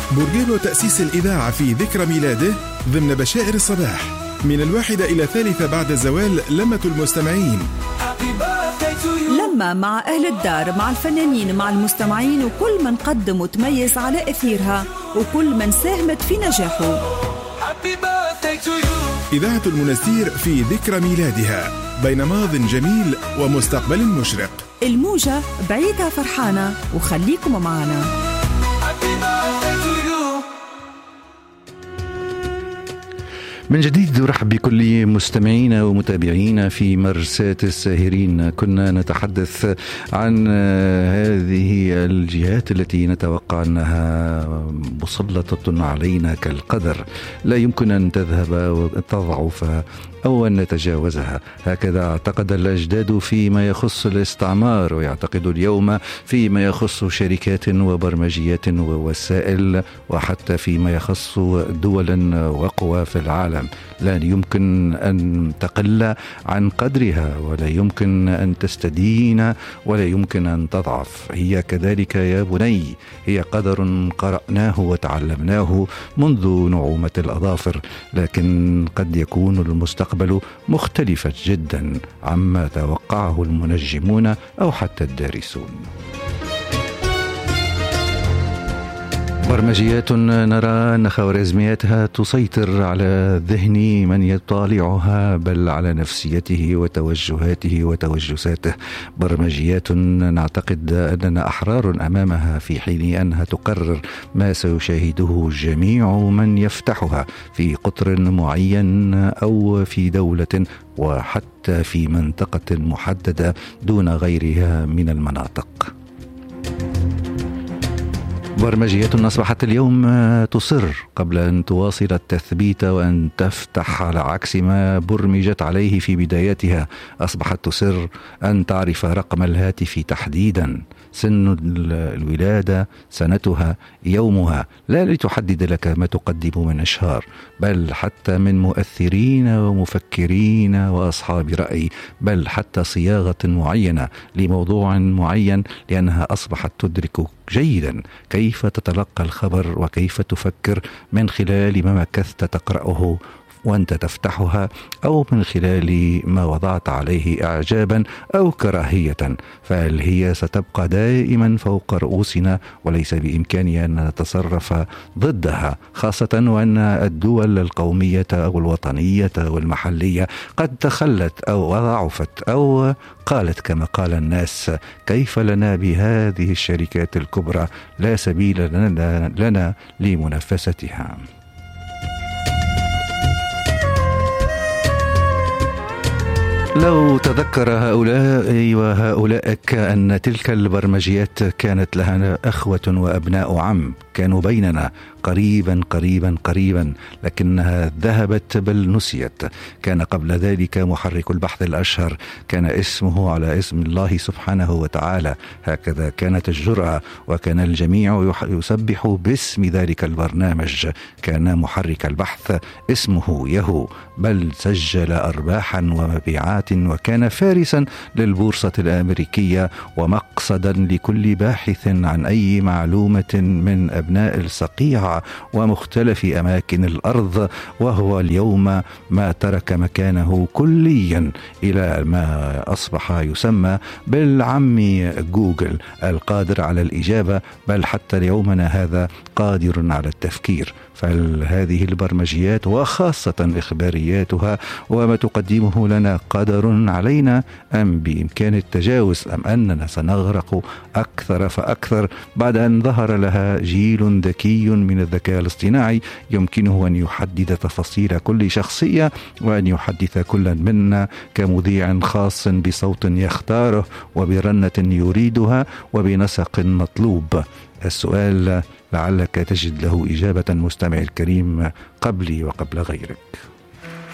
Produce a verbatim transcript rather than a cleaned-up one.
بورقيبة تأسيس الإذاعة في ذكرى ميلاده ضمن بشائر الصباح من الواحدة إلى الثالثة بعد الزوال. لمة المستمعين، لما مع أهل الدار، مع الفنانين، مع المستمعين وكل من قدم وتميز على أثيرها وكل من ساهمت في نجاحه. إذاعة المنستير في ذكرى ميلادها بين ماض جميل ومستقبل مشرق. الموجة بعيدها فرحانة وخليكم معنا. من جديد أرحب بكل مستمعينا ومتابعينا في مرساة الساهرين. كنا نتحدث عن هذه الجهات التي نتوقع أنها مسلطة علينا كالقدر، لا يمكن أن تذهب وتضعف أو أن نتجاوزها. هكذا اعتقد الأجداد فيما يخص الاستعمار، ويعتقد اليوم فيما يخص شركات وبرمجيات ووسائل، وحتى فيما يخص دولا وقوى في العالم. لا يمكن أن تقل عن قدرها، ولا يمكن أن تستدين، ولا يمكن أن تضعف. هي كذلك يا بني، هي قدر قرأناه وتعلمناه منذ نعومة الأظافر، لكن قد يكون المستقبل مختلفا جدا عما توقعه المنجمون أو حتى الدارسون. برمجيات نرى أن خوارزمياتها تسيطر على ذهن من يطالعها، بل على نفسيته وتوجهاته وتوجساته. برمجيات نعتقد أننا أحرار أمامها في حين أنها تقرر ما سيشاهده جميع من يفتحها في قطر معين أو في دولة، وحتى في منطقة محددة دون غيرها من المناطق. برمجيات أصبحت اليوم تصر قبل أن تواصل التثبيت وأن تفتح، على عكس ما برمجت عليه في بدايتها. أصبحت تصر أن تعرف رقم الهاتف تحديدا، سن الولادة، سنتها، يومها، لا لتحدد لك ما تقدم من أشهار، بل حتى من مؤثرين ومفكرين وأصحاب رأي، بل حتى صياغة معينة لموضوع معين، لأنها أصبحت تدرك جيدا كيف تتلقى الخبر وكيف تفكر من خلال ما مكثت تقرأه وأنت تفتحها، أو من خلال ما وضعت عليه إعجابا أو كراهية. فهل هي ستبقى دائما فوق رؤوسنا وليس بإمكاننا أن نتصرف ضدها، خاصة وأن الدول القومية أو الوطنية أو المحلية قد تخلت أو ضعفت أو قالت كما قال الناس: كيف لنا بهذه الشركات الكبرى، لا سبيل لنا, لنا لمنافستها. لو تذكر هؤلاء وهؤلاء أن تلك البرمجيات كانت لها أخوة وأبناء عم، كانوا بيننا قريبا قريبا قريبا، لكنها ذهبت بل نسيت. كان قبل ذلك محرك البحث الأشهر، كان اسمه على اسم الله سبحانه وتعالى، هكذا كانت الجرأة، وكان الجميع يسبح باسم ذلك البرنامج. كان محرك البحث اسمه يهو، بل سجل أرباحا ومبيعات، وكان فارسا للبورصة الأمريكية ومقصدا لكل باحث عن أي معلومة من أبناء الصقيع ومختلف أماكن الأرض. وهو اليوم ما ترك مكانه كليا إلى ما أصبح يسمى بالعم جوجل، القادر على الإجابة، بل حتى ليومنا هذا قادر على التفكير. فهذه البرمجيات وخاصة إخبارياتها وما تقدمه لنا قدر علينا، أم بإمكان التجاوز، أم أننا سنغرق أكثر فأكثر بعد أن ظهر لها جيل ذكي من الذكاء الاصطناعي يمكنه أن يحدد تفاصيل كل شخصية، وأن يحدث كل منا كمذيع خاص بصوت يختاره وبرنة يريدها وبنسق مطلوب. السؤال لعلك تجد له إجابة مستمع الكريم قبلي وقبل غيرك.